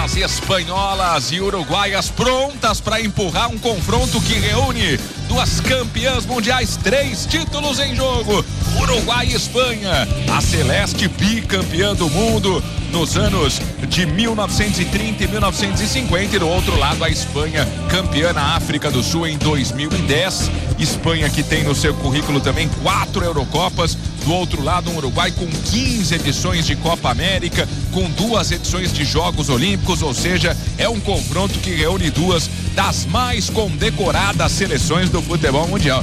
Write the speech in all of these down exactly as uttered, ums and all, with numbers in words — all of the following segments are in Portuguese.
Equipas espanholas e uruguaias prontas para empurrar um confronto que reúne duas campeãs mundiais, três títulos em jogo. Uruguai e Espanha, a celeste bicampeã do mundo nos anos de mil novecentos e trinta e mil novecentos e cinquenta, e do outro lado a Espanha, campeã na África do Sul em dois mil e dez. Espanha que tem no seu currículo também quatro Eurocopas. Do outro lado, um Uruguai com quinze edições de Copa América, com duas edições de Jogos Olímpicos, ou seja, é um confronto que reúne duas das mais condecoradas seleções do futebol mundial.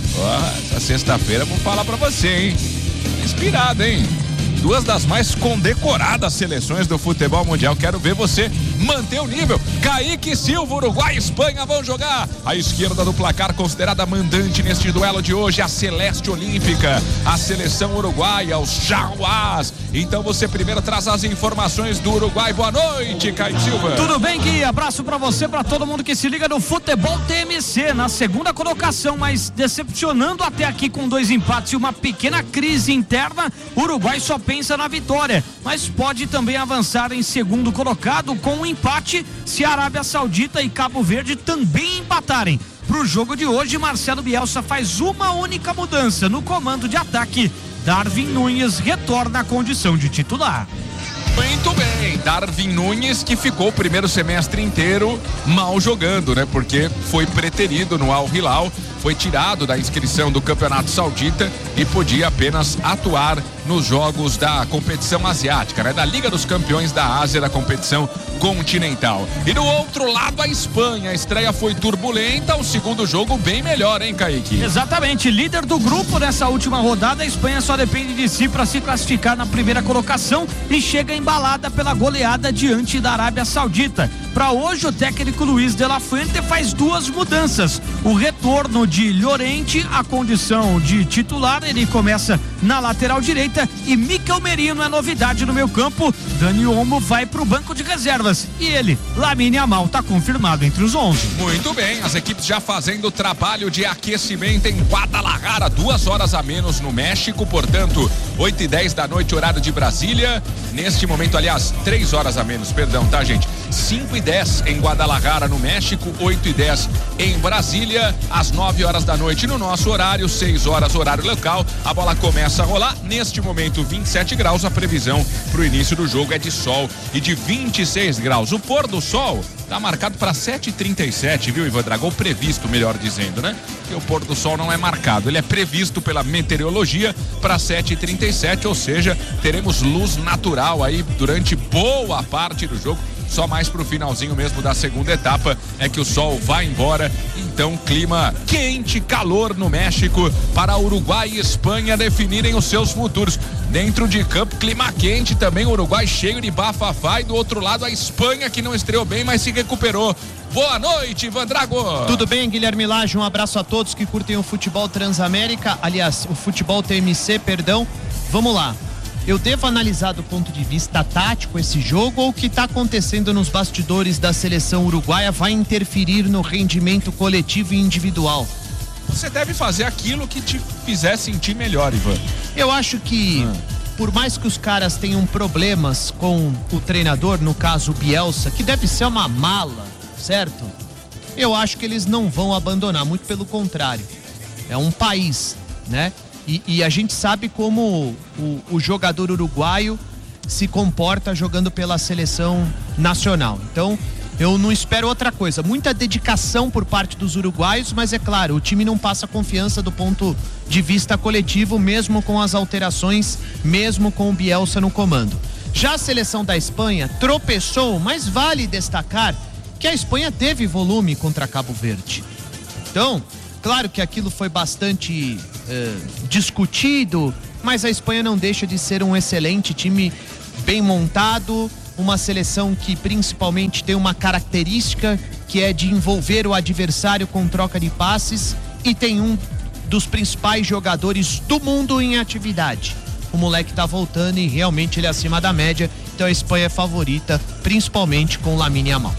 Oh, essa sexta-feira vou falar pra você, hein? Inspirado, hein? Duas das mais condecoradas seleções do futebol mundial. Quero ver você manter o nível. Kaique Silva, Uruguai e Espanha vão jogar. A esquerda do placar, considerada mandante neste duelo de hoje, a Celeste Olímpica, a seleção uruguaia, os Jaguars. Então você primeiro traz as informações do Uruguai. Boa noite, Kaique Silva. Tudo bem, Gui? Abraço pra você, pra todo mundo que se liga no Futebol T M C, na segunda colocação, mas decepcionando até aqui com dois empates e uma pequena crise interna. O Uruguai só pensa na vitória, mas pode também avançar em segundo colocado com um empate se a Arábia Saudita e Cabo Verde também empatarem. Pro jogo de hoje, Marcelo Bielsa faz uma única mudança no comando de ataque. Darwin Núñez retorna à condição de titular. Muito bem, Darwin Núñez, que ficou o primeiro semestre inteiro mal jogando, né? Porque foi preterido no Al Hilal, foi tirado da inscrição do Campeonato Saudita e podia apenas atuar nos jogos da competição asiática, né? Da Liga dos Campeões da Ásia, da competição continental. E do outro lado, a Espanha. A estreia foi turbulenta, o segundo jogo bem melhor, hein, Kaique? Exatamente, líder do grupo nessa última rodada. A Espanha só depende de si para se classificar na primeira colocação e chega embalada pela goleada diante da Arábia Saudita. Para hoje, o técnico Luiz de la Fuente faz duas mudanças. O retorno de Llorente à condição de titular, ele começa na lateral direita, e Mikel Merino é novidade no meio campo. Dani Olmo vai para o banco de reservas e ele, Lamine Yamal, está confirmado entre os onze. Muito bem, as equipes já fazendo o trabalho de aquecimento em Guadalajara, duas horas a menos no México, portanto, oito e dez da noite, horário de Brasília. Neste momento, aliás, três horas a menos, perdão, tá, gente? cinco e dez em Guadalajara, no México, oito e dez em Brasília, às nove horas da noite no nosso horário, seis horas horário local. A bola começa a rolar. Neste momento, vinte e sete graus. A previsão para o início do jogo é de sol e de vinte e seis graus. O pôr do sol tá marcado para sete e trinta e sete, viu, Ivan Dragão? Previsto, melhor dizendo, né? Porque o pôr do sol não é marcado, ele é previsto pela meteorologia para sete e trinta e sete, ou seja, teremos luz natural aí durante boa parte do jogo. Só mais pro finalzinho mesmo da segunda etapa é que o sol vai embora. Então, clima quente, calor no México para Uruguai e Espanha definirem os seus futuros. Dentro de campo, clima quente também, o Uruguai cheio de bafafá, e do outro lado a Espanha, que não estreou bem, mas se recuperou. Boa noite, Ivan Drago. Tudo bem, Guilherme Lage? Um abraço a todos que curtem o futebol Transamérica, aliás, o futebol T M C, perdão. Vamos lá. Eu devo analisar do ponto de vista tático esse jogo, ou o que está acontecendo nos bastidores da seleção uruguaia vai interferir no rendimento coletivo e individual? Você deve fazer aquilo que te fizer sentir melhor, Ivan. Eu acho que, hum. por mais que os caras tenham problemas com o treinador, no caso o Bielsa, que deve ser uma mala, certo? Eu acho que eles não vão abandonar, muito pelo contrário. É um país, né? E, e a gente sabe como o, o jogador uruguaio se comporta jogando pela seleção nacional. Então, eu não espero outra coisa. Muita dedicação por parte dos uruguaios, mas é claro, o time não passa confiança do ponto de vista coletivo, mesmo com as alterações, mesmo com o Bielsa no comando. Já a seleção da Espanha tropeçou, mas vale destacar que a Espanha teve volume contra Cabo Verde. Então, claro que aquilo foi bastante eh, discutido, mas a Espanha não deixa de ser um excelente time, bem montado, uma seleção que principalmente tem uma característica que é de envolver o adversário com troca de passes, e tem um dos principais jogadores do mundo em atividade. O moleque tá voltando e realmente ele é acima da média, então a Espanha é favorita, principalmente com Lamine Yamal.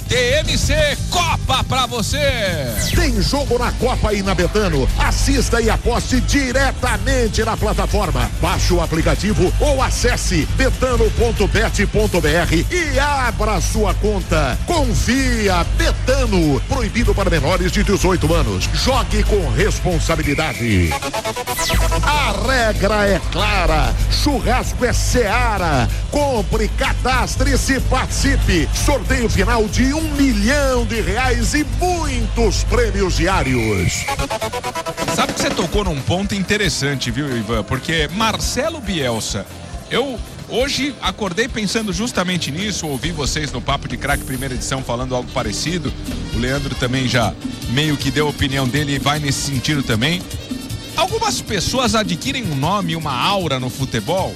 T M C Copa pra você. Tem jogo na Copa aí na Betano. Assista e aposte diretamente na plataforma. Baixe o aplicativo ou acesse betano ponto bet ponto br e abra sua conta. Confia, Betano. Proibido para menores de dezoito anos. Jogue com responsabilidade. A regra é clara. Churrasco é Seara. Compre, cadastre-se e participe. Sorteio final de um milhão de reais e muitos prêmios diários. Sabe que você tocou num ponto interessante, viu, Ivan? Porque Marcelo Bielsa, eu hoje acordei pensando justamente nisso, ouvi vocês no Papo de Craque primeira edição falando algo parecido. O Leandro também já meio que deu a opinião dele e vai nesse sentido também. Algumas pessoas adquirem um nome, uma aura no futebol.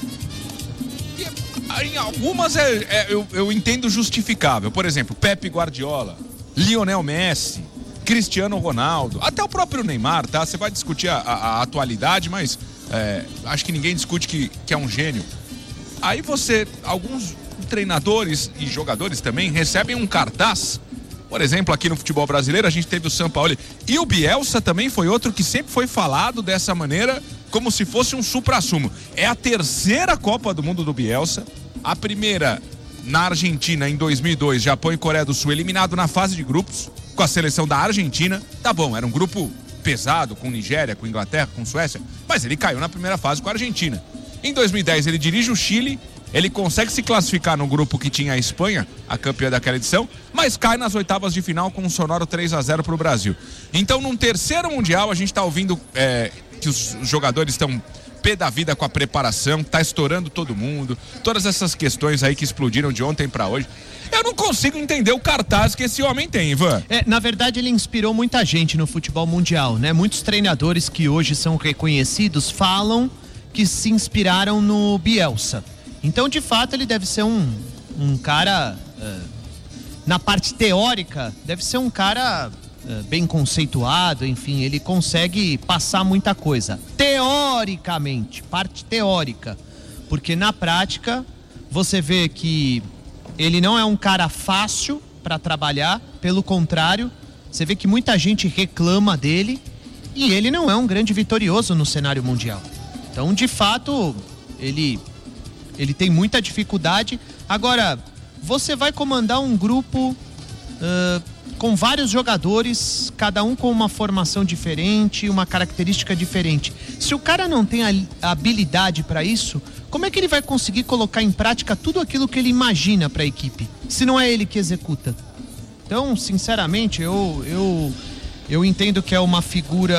E em algumas é, é, eu, eu entendo justificável. Por exemplo, Pepe Guardiola, Lionel Messi, Cristiano Ronaldo, até o próprio Neymar, tá? Você vai discutir a, a, a atualidade, mas é, acho que ninguém discute que, que é um gênio. Aí você, alguns treinadores e jogadores também recebem um cartaz. Por exemplo, aqui no futebol brasileiro a gente teve o Sampaoli e o Bielsa também foi outro que sempre foi falado dessa maneira, como se fosse um suprassumo. É a terceira Copa do Mundo do Bielsa, a primeira na Argentina em dois mil e dois, Japão e Coreia do Sul eliminado na fase de grupos com a seleção da Argentina. Tá bom, era um grupo pesado com Nigéria, com Inglaterra, com Suécia, mas ele caiu na primeira fase com a Argentina. Em dois mil e dez ele dirige o Chile. Ele consegue se classificar no grupo que tinha a Espanha, a campeã daquela edição, mas cai nas oitavas de final com um sonoro três a zero para o Brasil. Então, num terceiro Mundial, a gente está ouvindo é, que os jogadores estão pé da vida com a preparação, está estourando todo mundo, todas essas questões aí que explodiram de ontem para hoje. Eu não consigo entender o cartaz que esse homem tem, Ivan. É, na verdade, ele inspirou muita gente no futebol mundial, né? Muitos treinadores que hoje são reconhecidos falam que se inspiraram no Bielsa. Então, de fato, ele deve ser um, um cara, uh, na parte teórica, deve ser um cara uh, bem conceituado, enfim, ele consegue passar muita coisa. Teoricamente, parte teórica, porque na prática, você vê que ele não é um cara fácil para trabalhar, pelo contrário, você vê que muita gente reclama dele e ele não é um grande vitorioso no cenário mundial. Então, de fato, ele... Ele tem muita dificuldade. Agora, você vai comandar um grupo uh, com vários jogadores, cada um com uma formação diferente, uma característica diferente. Se o cara não tem a habilidade para isso, como é que ele vai conseguir colocar em prática tudo aquilo que ele imagina para a equipe, se não é ele que executa? Então, sinceramente, eu, eu, eu entendo que é uma figura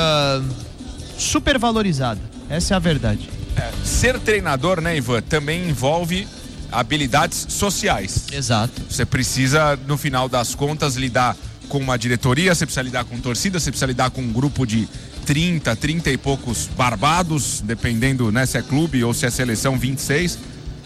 super valorizada. Essa é a verdade. É, ser treinador, né, Ivan, também envolve habilidades sociais. Exato. Você precisa, no final das contas, lidar com uma diretoria, você precisa lidar com torcida, você precisa lidar com um grupo de trinta, trinta e poucos barbados, dependendo, né, se é clube ou se é seleção, vinte e seis.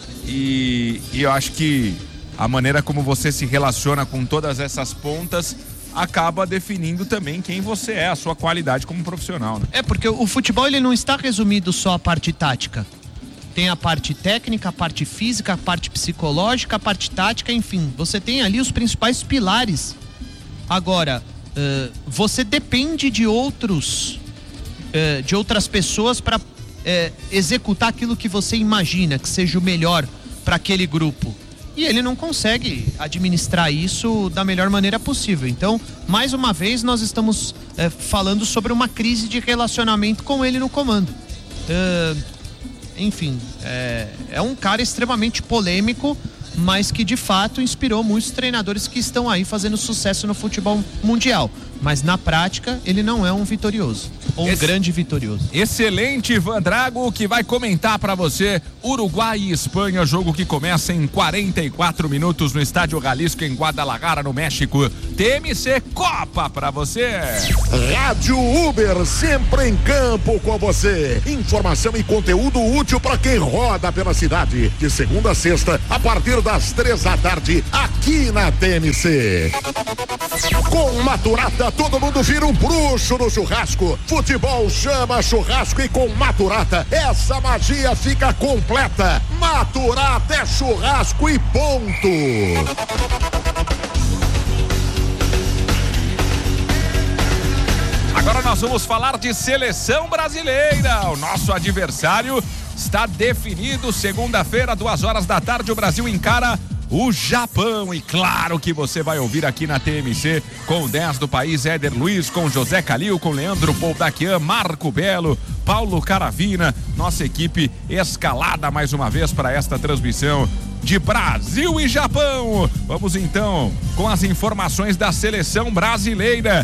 E, e eu acho que a maneira como você se relaciona com todas essas pontas acaba definindo também quem você é, a sua qualidade como profissional, né? É, porque o futebol ele não está resumido só à parte tática. Tem a parte técnica, a parte física, a parte psicológica, a parte tática, enfim. Você tem ali os principais pilares. Agora, uh, você depende de outros, uh, de outras pessoas para uh, executar aquilo que você imagina que seja o melhor para aquele grupo. E ele não consegue administrar isso da melhor maneira possível. Então, mais uma vez, nós estamos é, falando sobre uma crise de relacionamento com ele no comando. Uh, enfim, é, é um cara extremamente polêmico, mas que de fato inspirou muitos treinadores que estão aí fazendo sucesso no futebol mundial. Mas na prática, ele não é um vitorioso, ou um Esse... grande vitorioso. Excelente, Ivan Drago, que vai comentar pra você Uruguai e Espanha, jogo que começa em quarenta e quatro minutos no Estádio Jalisco, em Guadalajara, no México. T M C Copa pra você. Rádio Uber, sempre em campo com você. Informação e conteúdo útil pra quem roda pela cidade. De segunda a sexta, a partir das três da tarde, aqui na T M C. Com Maturata, todo mundo vira um bruxo no churrasco. Futebol chama churrasco e com Maturata essa magia fica completa. Maturata é churrasco e ponto. nós vamos falar de seleção brasileira. O nosso adversário está definido. Segunda-feira, duas horas da tarde, o Brasil encara o Japão. E claro que você vai ouvir aqui na T M C com o dez do país, Éder Luiz, com José Calil, com Leandro Poldaquian, Marco Belo, Paulo Caravina, nossa equipe escalada mais uma vez para esta transmissão de Brasil e Japão. Vamos então com as informações da seleção brasileira.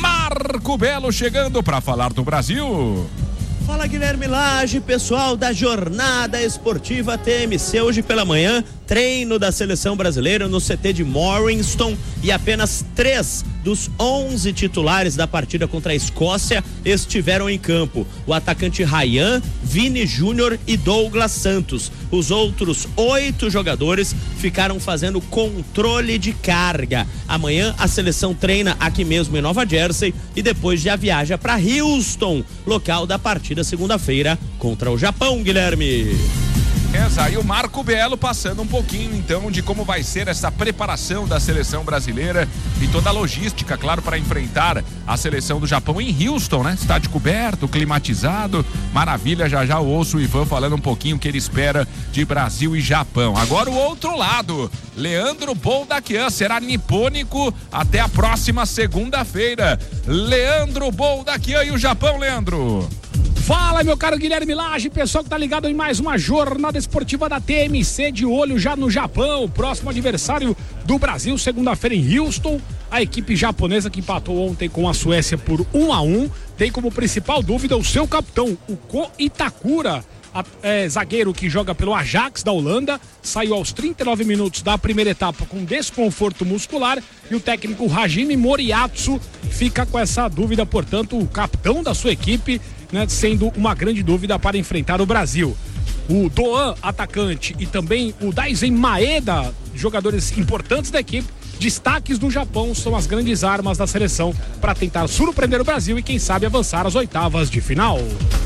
Marco Belo chegando para falar do Brasil. Fala, Guilherme Lage, pessoal da Jornada Esportiva T M C. Hoje pela manhã, treino da seleção brasileira no C T de Morriston, e apenas três dos onze titulares da partida contra a Escócia estiveram em campo. O atacante Ryan, Vini Júnior e Douglas Santos. Os outros oito jogadores ficaram fazendo controle de carga. Amanhã a seleção treina aqui mesmo em Nova Jersey e depois já viaja para Houston, local da partida segunda-feira contra o Japão, Guilherme. Essa aí o Marco Belo passando um pouquinho então de como vai ser essa preparação da seleção brasileira e toda a logística, claro, para enfrentar a seleção do Japão em Houston, né? Estádio coberto, climatizado, maravilha. Já já eu ouço o Ivan falando um pouquinho o que ele espera de Brasil e Japão. Agora o outro lado, Leandro Poldaquian será nipônico até a próxima segunda-feira. Leandro Poldaquian e o Japão, Leandro. Fala, meu caro Guilherme Lage, pessoal que tá ligado em mais uma jornada esportiva da T M C, de olho já no Japão, próximo adversário do Brasil, segunda-feira em Houston. A equipe japonesa que empatou ontem com a Suécia por um a um tem como principal dúvida o seu capitão, o Ko Itakura, a, é, zagueiro que joga pelo Ajax da Holanda. Saiu aos trinta e nove minutos da primeira etapa com desconforto muscular, e o técnico Hajime Moriatsu fica com essa dúvida, portanto, o capitão da sua equipe, né, sendo uma grande dúvida para enfrentar o Brasil. O Doan, atacante, e também o Daisen Maeda, jogadores importantes da equipe, destaques do Japão, são as grandes armas da seleção para tentar surpreender o Brasil e quem sabe avançar às oitavas de final.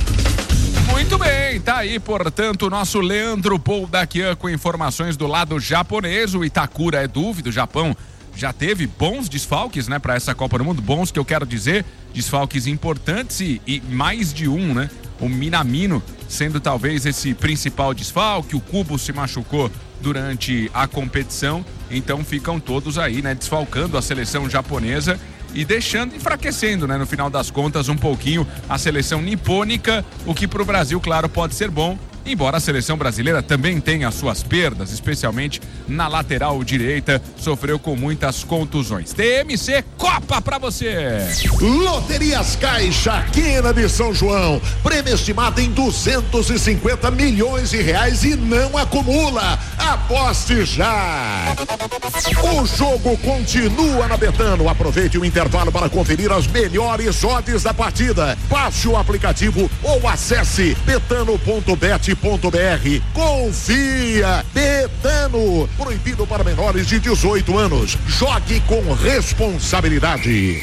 Muito bem, tá aí, portanto, o nosso Leandro Poldaquian com informações do lado japonês. O Itakura é dúvida, o Japão já teve bons desfalques, né, para essa Copa do Mundo, bons que eu quero dizer, desfalques importantes e, e mais de um, né? O Minamino sendo talvez esse principal desfalque, o Kubo se machucou durante a competição, então ficam todos aí, né, desfalcando a seleção japonesa e deixando, enfraquecendo, né, no final das contas, um pouquinho a seleção nipônica, o que para o Brasil, claro, pode ser bom, embora a seleção brasileira também tenha suas perdas, especialmente na lateral direita, sofreu com muitas contusões. T M C Copa pra você! Loterias Caixa, Quina de São João, prêmio estimado em duzentos e cinquenta milhões de reais e não acumula. Aposte já! O jogo continua na Betano. Aproveite o intervalo para conferir as melhores odds da partida. Baixe o aplicativo ou acesse betano ponto bet ponto br. Confia! Betano, proibido para menores de dezoito anos. Jogue com responsabilidade.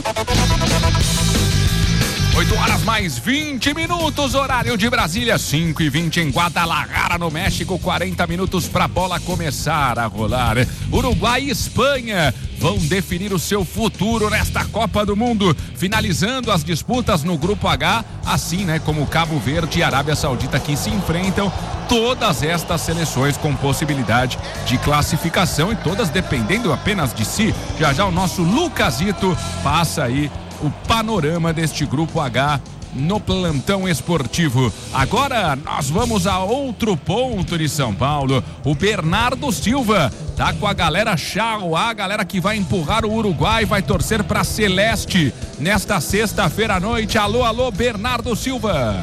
oito horas mais vinte minutos, horário de Brasília, cinco e vinte em Guadalajara, no México, quarenta minutos para a bola começar a rolar. Uruguai e Espanha vão definir o seu futuro nesta Copa do Mundo, finalizando as disputas no Grupo H, assim, né, como Cabo Verde e Arábia Saudita, que se enfrentam. Todas estas seleções com possibilidade de classificação e todas dependendo apenas de si. Já já o nosso Lucasito passa aí o panorama deste Grupo H no plantão esportivo. Agora nós vamos a outro ponto de São Paulo. O Bernardo Silva tá com a galera Chauá, a galera que vai empurrar o Uruguai, vai torcer para Celeste nesta sexta-feira à noite. Alô, alô, Bernardo Silva.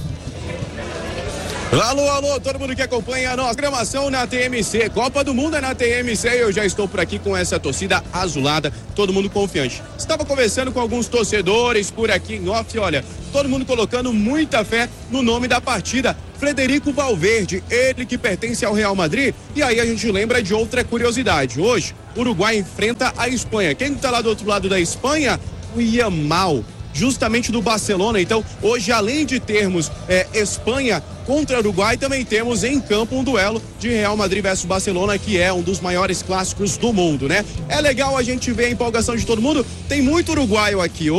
Alô, alô, todo mundo que acompanha a nossa programação na T M C. Copa do Mundo é na T M C e eu já estou por aqui com essa torcida azulada, todo mundo confiante. Estava conversando com alguns torcedores por aqui em off, olha, todo mundo colocando muita fé no nome da partida. Frederico Valverde, ele que pertence ao Real Madrid. E aí a gente lembra de outra curiosidade. Hoje, o Uruguai enfrenta a Espanha. Quem está lá do outro lado da Espanha? O Yamal, justamente do Barcelona. Então, hoje, além de termos é, Espanha contra Uruguai, também temos em campo um duelo de Real Madrid versus Barcelona, que é um dos maiores clássicos do mundo, né? É legal a gente ver a empolgação de todo mundo. Tem muito uruguaio aqui hoje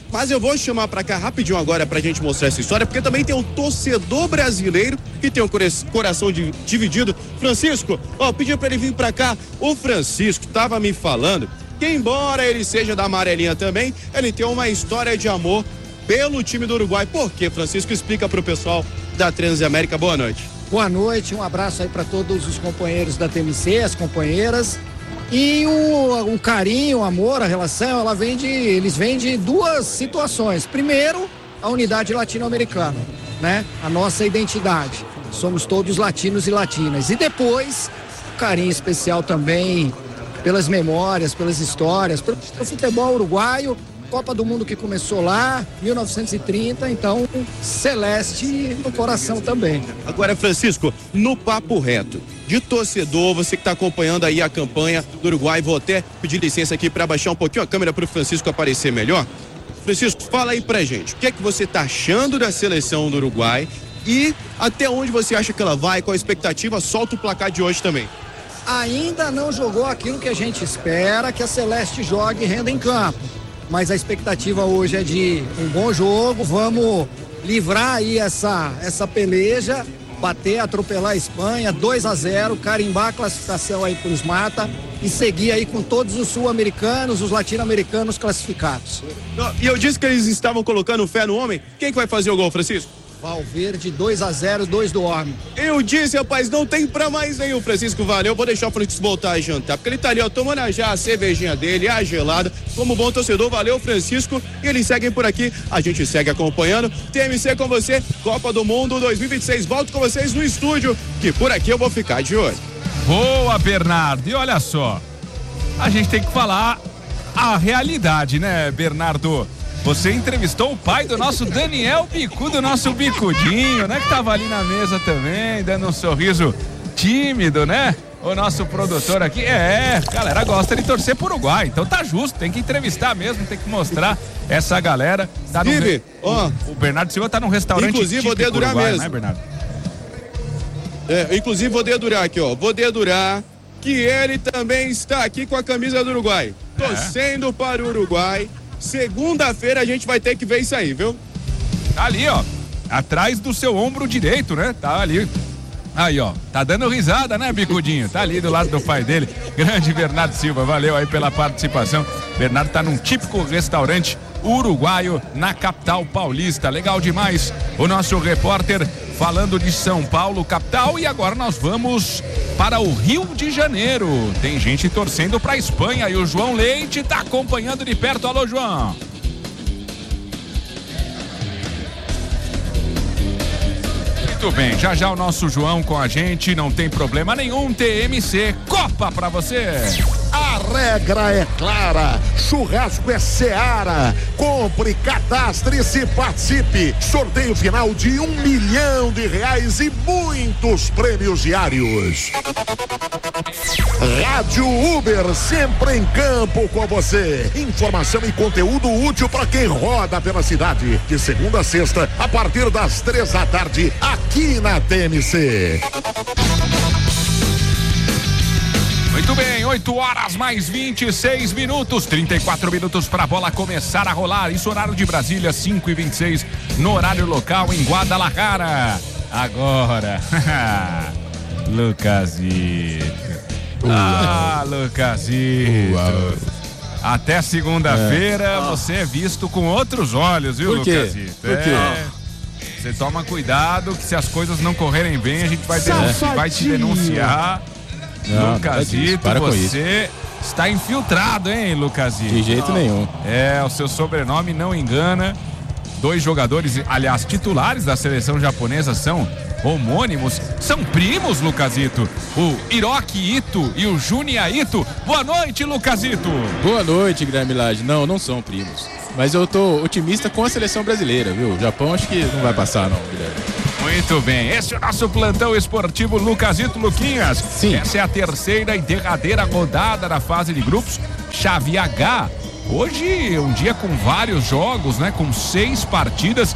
Mas eu vou chamar pra cá rapidinho agora pra gente mostrar essa história, porque também tem um torcedor brasileiro que tem um coração dividido. Francisco, ó, pediu pra ele vir pra cá. O Francisco tava me falando que, embora ele seja da amarelinha também, ele tem uma história de amor pelo time do Uruguai. Por quê, Francisco? Explica pro pessoal da Transamérica. Boa noite. Boa noite, um abraço aí para todos os companheiros da T M C, as companheiras. E o, o carinho, o amor, a relação, ela vem de, eles vêm de duas situações. Primeiro, a unidade latino-americana, né? A nossa identidade. Somos todos latinos e latinas. E depois, o carinho especial também pelas memórias, pelas histórias, pelo futebol uruguaio. Copa do Mundo que começou lá, mil novecentos e trinta, então celeste no coração também. Agora, Francisco, no papo reto, de torcedor, você que está acompanhando aí a campanha do Uruguai, vou até pedir licença aqui para baixar um pouquinho a câmera para o Francisco aparecer melhor. Francisco, fala aí pra gente, o que é que você está achando da seleção do Uruguai e até onde você acha que ela vai, qual a expectativa? Solta o placar de hoje também. Ainda não jogou aquilo que a gente espera que a Celeste jogue e renda em campo. Mas a expectativa hoje é de um bom jogo, vamos livrar aí essa, essa peleja, bater, atropelar a Espanha, dois a zero, carimbar a classificação aí para os mata e seguir aí com todos os sul-americanos, os latino-americanos classificados. E eu disse que eles estavam colocando fé no homem, quem que vai fazer o gol, Francisco? Valverde, dois a zero, dois do homem. Eu disse, rapaz, não tem pra mais nenhum, Francisco, valeu. Vou deixar o Francisco voltar a jantar, porque ele tá ali, ó, tomando já a cervejinha dele, a gelada. Como bom torcedor, valeu, Francisco. E eles seguem por aqui, a gente segue acompanhando. T M C com você, Copa do Mundo dois mil e vinte e seis. Volto com vocês no estúdio, que por aqui eu vou ficar de olho. Boa, Bernardo. E olha só, a gente tem que falar a realidade, né, Bernardo? Você entrevistou o pai do nosso Daniel Bicudo, nosso Bicudinho, né? Que tava ali na mesa também, dando um sorriso tímido, né? O nosso produtor aqui, é, galera gosta de torcer pro Uruguai, então tá justo, tem que entrevistar mesmo, tem que mostrar essa galera. Tá no Vive, ó. O Bernardo Silva tá num restaurante inclusive, vou dedurar Uruguai, mesmo. Né, Bernardo? É, inclusive vou dedurar aqui, ó, vou dedurar que ele também está aqui com a camisa do Uruguai, é. torcendo para o Uruguai. Segunda-feira a gente vai ter que ver isso aí, viu? Tá ali, ó, atrás do seu ombro direito, né? Tá ali. Aí, ó, tá dando risada, né, Bicudinho? Tá ali do lado do pai dele. Grande Bernardo Silva, valeu aí pela participação. Bernardo tá num típico restaurante uruguaio na capital paulista. Legal demais. O nosso repórter falando de São Paulo, capital, e agora nós vamos para o Rio de Janeiro. Tem gente torcendo pra Espanha e o João Leite tá acompanhando de perto. Alô, João. Muito bem, já já o nosso João com a gente, não tem problema nenhum. T M C Copa pra você. A regra é clara, churrasco é Seara. Compre, cadastre-se, participe. Sorteio final de um milhão de reais e muitos prêmios diários. Rádio Uber, sempre em campo com você. Informação e conteúdo útil para quem roda pela cidade. De segunda a sexta, a partir das três da tarde, aqui na T M C. Muito bem, oito horas mais vinte e seis minutos, trinta e quatro minutos para a bola começar a rolar. Isso, horário de Brasília, cinco e vinte e seis, no horário local em Guadalajara. Agora, Lucasito. Ah, Lucasito. Uau. Até segunda-feira é. você é visto com outros olhos, viu, Por quê? Lucasito? Por quê? É. Você toma cuidado que se as coisas não correrem bem, a gente vai, den- vai te denunciar. Não, Lucasito, você está infiltrado, hein, Lucasito? De jeito nenhum. É, o seu sobrenome não engana. Dois jogadores, aliás, titulares da seleção japonesa são homônimos, são primos, Lucasito. O Hiroki Ito e o Junya Ito. Boa noite, Lucasito. Boa noite, Guilherme Lage. Não, não são primos. Mas eu tô otimista com a seleção brasileira, viu? O Japão acho que não vai passar, não, Guilherme. Muito bem, esse é o nosso plantão esportivo Lucasito Luquinhas. Sim. Essa é a terceira e derradeira rodada da fase de grupos, chave H. Hoje um dia com vários jogos, né? Com seis partidas.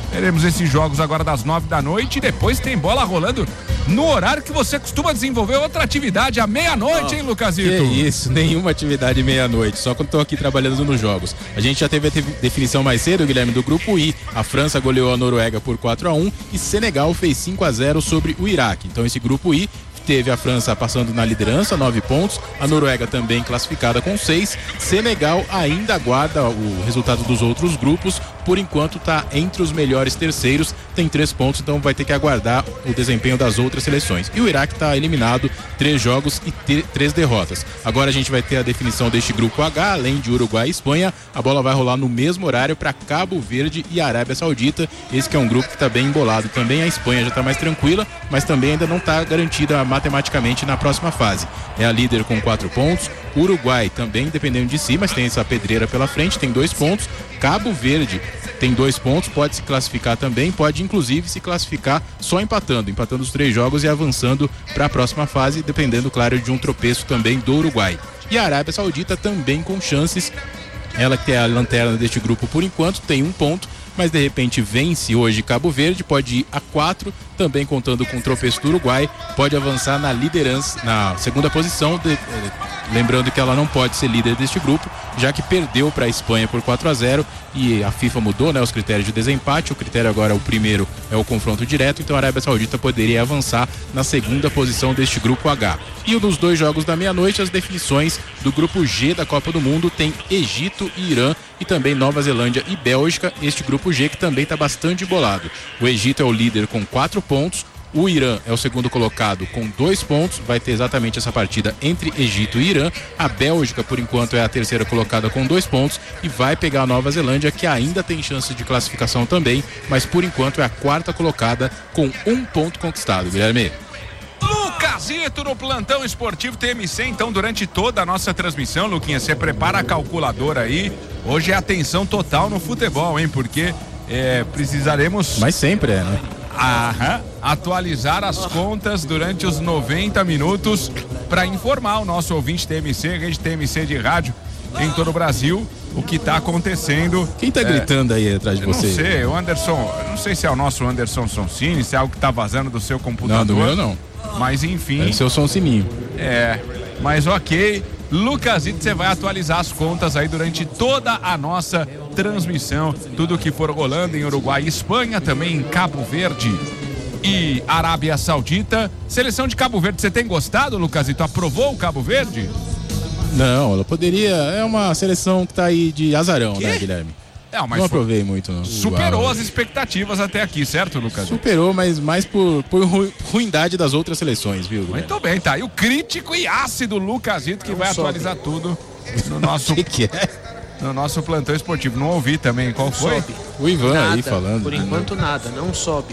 Teremos esses jogos agora das nove da noite e depois tem bola rolando no horário que você costuma desenvolver outra atividade à meia-noite, oh, hein, Lucasito? Que isso, nenhuma atividade meia-noite, só quando estou aqui trabalhando nos jogos. A gente já teve a definição mais cedo, Guilherme, do grupo I. A França goleou a Noruega por quatro a um e Senegal fez cinco a zero sobre o Iraque. Então esse grupo I teve a França passando na liderança, nove pontos, a Noruega também classificada com seis, Senegal ainda aguarda o resultado dos outros grupos, por enquanto está entre os melhores terceiros, tem três pontos, então vai ter que aguardar o desempenho das outras seleções. E o Iraque está eliminado, três jogos e te, três derrotas. Agora a gente vai ter a definição deste grupo H, além de Uruguai e Espanha, a bola vai rolar no mesmo horário para Cabo Verde e Arábia Saudita, esse que é um grupo que está bem embolado. Também a Espanha já está mais tranquila, mas também ainda não está garantida a matematicamente na próxima fase. É a líder com quatro pontos. Uruguai também dependendo de si, mas tem essa pedreira pela frente, tem dois pontos. Cabo Verde tem dois pontos, pode se classificar também, pode inclusive se classificar só empatando, empatando os três jogos e avançando para a próxima fase, dependendo, claro, de um tropeço também do Uruguai. E a Arábia Saudita também com chances, ela que é a lanterna deste grupo por enquanto, tem um ponto, mas de repente vence hoje Cabo Verde, pode ir a quatro, também contando com o tropeço do Uruguai, pode avançar na liderança, na segunda posição, de, eh, lembrando que ela não pode ser líder deste grupo, já que perdeu para a Espanha por quatro a zero e a FIFA mudou, né, os critérios de desempate, o critério agora, o primeiro é o confronto direto, então a Arábia Saudita poderia avançar na segunda posição deste grupo H. E nos dois jogos da meia-noite, as definições do grupo G da Copa do Mundo tem Egito e Irã e também Nova Zelândia e Bélgica, este grupo G que também está bastante bolado. O Egito é o líder com quatro pontos, o Irã é o segundo colocado com dois pontos, vai ter exatamente essa partida entre Egito e Irã. A Bélgica, por enquanto, é a terceira colocada com dois pontos e vai pegar a Nova Zelândia, que ainda tem chance de classificação também, mas por enquanto é a quarta colocada com um ponto conquistado, Guilherme. Lucasito no plantão esportivo T M C, então durante toda a nossa transmissão, Luquinha, você prepara a calculadora aí, hoje é atenção total no futebol, hein, porque é, precisaremos... Mas sempre é, né? Aham, atualizar as contas durante os noventa minutos para informar o nosso ouvinte T M C, rede T M C de rádio em todo o Brasil, o que está acontecendo. Quem tá é, gritando aí atrás de você? Não sei, o Anderson, eu não sei se é o nosso Anderson Sonsini, se é algo que tá vazando do seu computador. Não, do meu não. Mas enfim. É o seu Sonsininho. É, mas ok. Lucasito, você vai atualizar as contas aí durante toda a nossa transmissão, tudo que for rolando em Uruguai e Espanha, também em Cabo Verde e Arábia Saudita. Seleção de Cabo Verde, você tem gostado, Lucasito? Aprovou o Cabo Verde? Não, ela poderia, é uma seleção que tá aí de azarão, que? né, Guilherme? Não, mas não aprovei muito, não. Superou Uau. as expectativas até aqui, certo, Lucas? Superou, mas mais por, por ru, ruindade das outras seleções, viu, Guilherme? Muito bem, tá. E o crítico e ácido Lucasito que não vai sobe. atualizar tudo no nosso... que que é? No nosso plantão esportivo. Não ouvi também, qual foi? Sobe. O Ivan nada, aí falando. Por enquanto nada, não sobe.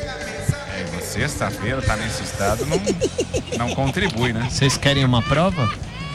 É, sexta-feira tá nesse estado, não, não contribui, né? Vocês querem uma prova?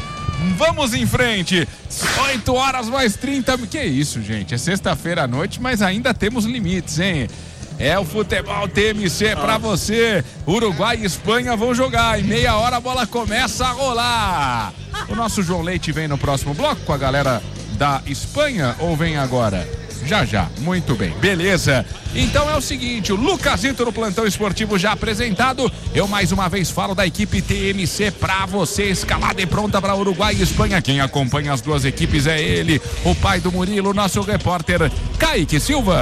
Vamos em frente, oito horas mais trinta, que isso, gente, é sexta-feira à noite, mas ainda temos limites, hein? É o futebol T M C pra você, Uruguai e Espanha vão jogar, em meia hora a bola começa a rolar. O nosso João Leite vem no próximo bloco com a galera da Espanha ou vem agora? Já, já, muito bem, beleza. Então é o seguinte, o Lucasito no plantão esportivo já apresentado. Eu mais uma vez falo da equipe T M C pra você, escalada e pronta para Uruguai e Espanha. Quem acompanha as duas equipes é ele, o pai do Murilo, nosso repórter Kaique Silva.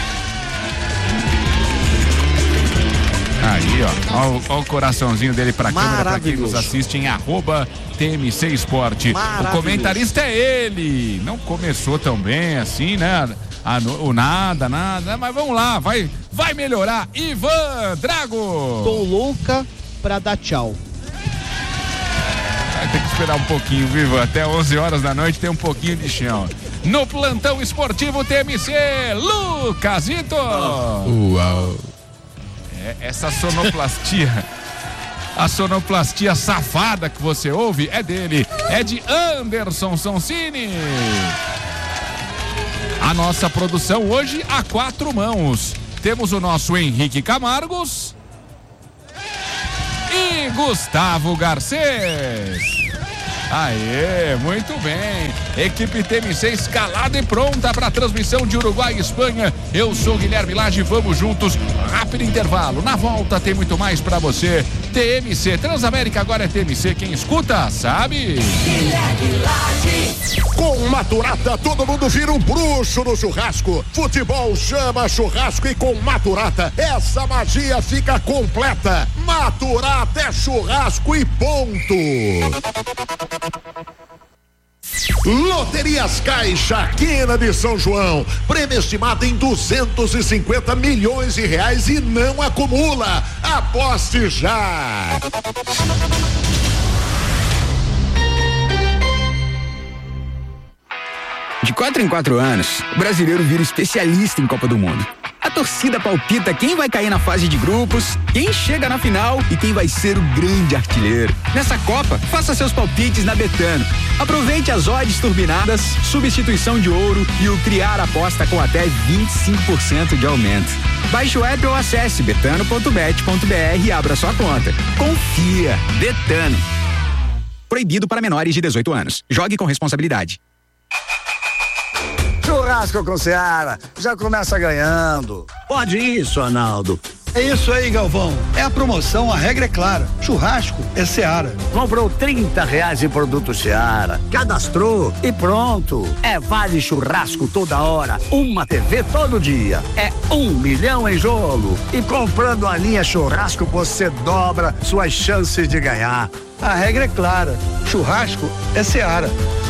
Aí, ó, ó, ó o coraçãozinho dele pra câmera, pra quem nos assiste em arroba T M C Esporte. O comentarista é ele, não começou tão bem assim, né? Ah, no, o nada, nada, mas vamos lá, vai, vai melhorar. Ivan Drago. Tô louca pra dar tchau. Vai ter que esperar um pouquinho, viu? Até onze horas da noite tem um pouquinho de chão. No plantão esportivo T M C, Lucasito. Uau. É, essa sonoplastia, a sonoplastia safada que você ouve é dele, é de Anderson Sonsini. A nossa produção hoje a quatro mãos. Temos o nosso Henrique Camargos e Gustavo Garcês. Aê, muito bem. Equipe T M C escalada e pronta para a transmissão de Uruguai e Espanha. Eu sou Guilherme Lage, vamos juntos. Rápido intervalo. Na volta tem muito mais para você. T M C, Transamérica agora é T M C. Quem escuta, sabe? Guilherme Lage. Com Maturata, todo mundo vira um bruxo no churrasco. Futebol chama churrasco e com Maturata, essa magia fica completa. Maturata é churrasco e ponto. Loterias Caixa, Quina de São João, prêmio estimado em duzentos e cinquenta milhões de reais e não acumula. Aposte já! De quatro em quatro anos, o brasileiro vira especialista em Copa do Mundo. A torcida palpita quem vai cair na fase de grupos, quem chega na final e quem vai ser o grande artilheiro. Nessa Copa, faça seus palpites na Betano. Aproveite as odds turbinadas, substituição de ouro e o criar aposta com até vinte e cinco por cento de aumento. Baixe o app ou acesse betano ponto bet ponto br e abra sua conta. Confia. Betano. Proibido para menores de dezoito anos. Jogue com responsabilidade. Churrasco com Seara, já começa ganhando. Pode isso, Arnaldo. É isso aí, Galvão. É a promoção, a regra é clara. Churrasco é Seara. Comprou trinta reais em produto Seara, cadastrou e pronto. É vale churrasco toda hora, uma T V todo dia. É um milhão em jogo. E comprando a linha churrasco, você dobra suas chances de ganhar. A regra é clara. Churrasco é Seara.